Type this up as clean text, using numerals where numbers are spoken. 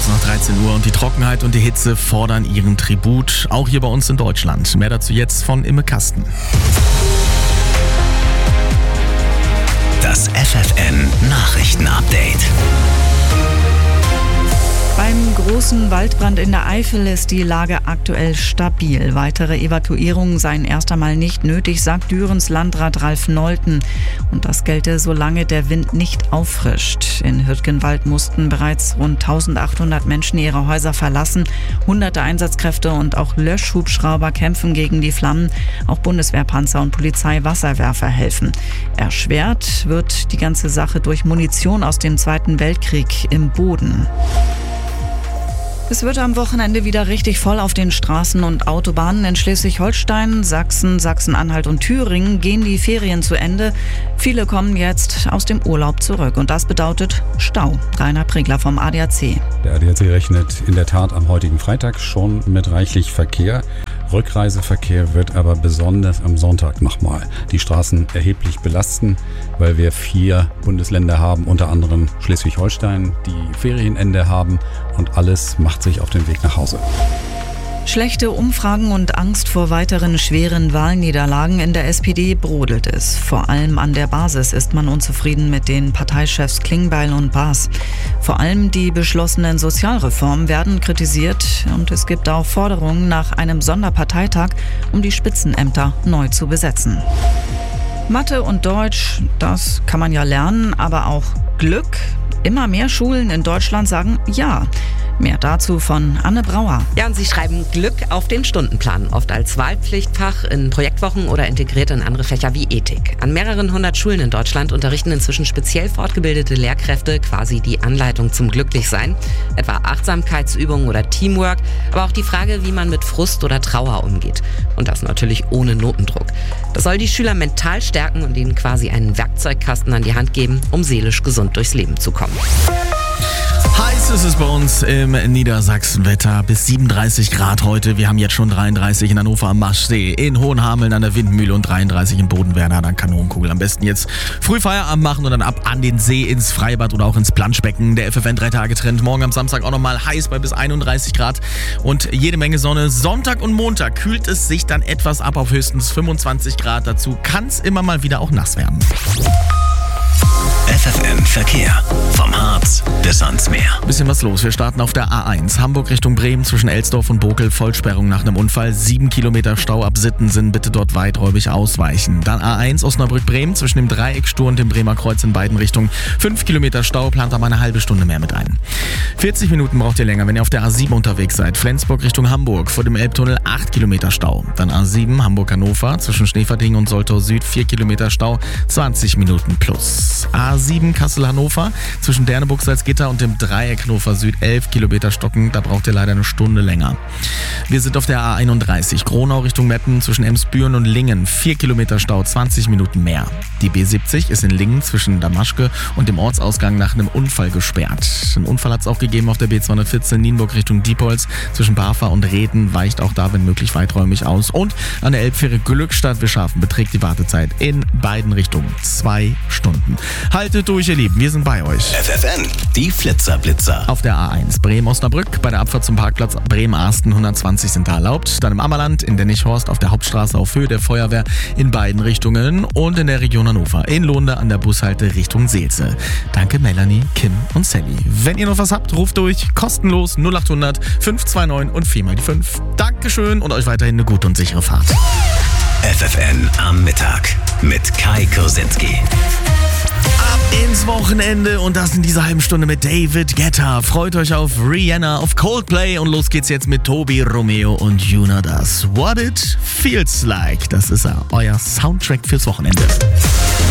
kurz nach 13 Uhr und die Trockenheit und die Hitze fordern ihren Tribut, auch hier bei uns in Deutschland. Mehr dazu jetzt von Imme Kasten. Das FFN Nachrichten-Update. Beim großen Waldbrand in der Eifel ist die Lage aktuell stabil. Weitere Evakuierungen seien erst einmal nicht nötig, sagt Dürens Landrat Ralf Nolten. Und das gelte, solange der Wind nicht auffrischt. In Hürtgenwald mussten bereits rund 1800 Menschen ihre Häuser verlassen. Hunderte Einsatzkräfte und auch Löschhubschrauber kämpfen gegen die Flammen. Auch Bundeswehrpanzer und Polizeiwasserwerfer helfen. Erschwert wird die ganze Sache durch Munition aus dem Zweiten Weltkrieg im Boden. Es wird am Wochenende wieder richtig voll auf den Straßen und Autobahnen. In Schleswig-Holstein, Sachsen, Sachsen-Anhalt und Thüringen gehen die Ferien zu Ende. Viele kommen jetzt aus dem Urlaub zurück und das bedeutet Stau. Rainer Pregler vom ADAC. Der ADAC rechnet in der Tat am heutigen Freitag schon mit reichlich Verkehr. Rückreiseverkehr wird aber besonders am Sonntag nochmal die Straßen erheblich belasten, weil wir 4 Bundesländer haben, unter anderem Schleswig-Holstein, die Ferienende haben und alles macht sich auf den Weg nach Hause. Schlechte Umfragen und Angst vor weiteren schweren Wahlniederlagen in der SPD brodelt es. Vor allem an der Basis ist man unzufrieden mit den Parteichefs Klingbeil und Baas. Vor allem die beschlossenen Sozialreformen werden kritisiert und es gibt auch Forderungen nach einem Sonderparteitag, um die Spitzenämter neu zu besetzen. Mathe und Deutsch, das kann man ja lernen, aber auch Glück. Immer mehr Schulen in Deutschland sagen ja. Mehr dazu von Anne Brauer. Ja, und sie schreiben Glück auf den Stundenplan, oft als Wahlpflichtfach in Projektwochen oder integriert in andere Fächer wie Ethik. An mehreren 100 Schulen in Deutschland unterrichten inzwischen speziell fortgebildete Lehrkräfte quasi die Anleitung zum Glücklichsein. Etwa Achtsamkeitsübungen oder Teamwork, aber auch die Frage, wie man mit Frust oder Trauer umgeht. Und das natürlich ohne Notendruck. Das soll die Schüler mental stärken und ihnen quasi einen Werkzeugkasten an die Hand geben, um seelisch gesund durchs Leben zu kommen. Heiß ist es bei uns im Niedersachsenwetter, bis 37 Grad heute. Wir haben jetzt schon 33 in Hannover am Maschsee, in Hohenhameln an der Windmühle und 33 in Bodenwerder an der Kanonenkugel. Am besten jetzt früh Feierabend machen und dann ab an den See, ins Freibad oder auch ins Planschbecken. Der FFN 3-Tage-Trend. Morgen am Samstag auch nochmal heiß bei bis 31 Grad und jede Menge Sonne. Sonntag und Montag kühlt es sich dann etwas ab auf höchstens 25 Grad. Dazu kann es immer mal wieder auch nass werden. FFN Verkehr. Vom Harz bis ans Meer. Bisschen was los. Wir starten auf der A1. Hamburg Richtung Bremen zwischen Elsdorf und Bokel. Vollsperrung nach einem Unfall. 7 Kilometer Stau ab Sittensen. Bitte dort weiträumig ausweichen. Dann A1 Osnabrück-Bremen zwischen dem Dreieckstur und dem Bremer Kreuz in beiden Richtungen. 5 Kilometer Stau. Plant aber eine halbe Stunde mehr mit ein. 40 Minuten braucht ihr länger, wenn ihr auf der A7 unterwegs seid. Flensburg Richtung Hamburg. Vor dem Elbtunnel 8 Kilometer Stau. Dann A7 Hamburg-Hannover zwischen Schneeverding und Soltau Süd. 4 Kilometer Stau. 20 Minuten plus. A7 Kassel-Hannover zwischen Derneburg-Salzgitter und dem Dreieck Hannover Süd 11 Kilometer Stocken, da braucht ihr leider eine Stunde länger. Wir sind auf der A31 Gronau Richtung Meppen zwischen Emsbüren und Lingen 4 Kilometer Stau, 20 Minuten mehr. Die B70 ist in Lingen zwischen Damaschke und dem Ortsausgang nach einem Unfall gesperrt. Ein Unfall hat es auch gegeben auf der B214 Nienburg Richtung Diepholz zwischen Barfa und Reden, weicht auch da wenn möglich weiträumig aus. Und an der Elbfähre Glückstadt-Wischhafen beträgt die Wartezeit in beiden Richtungen 2 Stunden. Haltet durch, ihr Lieben, wir sind bei euch. FFN, die Flitzer-Blitzer. Auf der A1 Bremen-Osnabrück, bei der Abfahrt zum Parkplatz Bremen-Arsten 120 sind da erlaubt. Dann im Ammerland, in Dennichhorst, auf der Hauptstraße auf Höhe der Feuerwehr in beiden Richtungen und in der Region Hannover in Lohnde an der Bushalte Richtung Seelze. Danke Melanie, Kim und Sally. Wenn ihr noch was habt, ruft durch, kostenlos 0800 529 und 4 mal die 5. Dankeschön und euch weiterhin eine gute und sichere Fahrt. FFN am Mittag mit Kai Kosinski. Ab ins Wochenende und das in dieser halben Stunde mit David Guetta. Freut euch auf Rihanna, auf Coldplay und los geht's jetzt mit Tobi Romeo und Yuna Das. What It Feels Like. Das ist euer Soundtrack fürs Wochenende.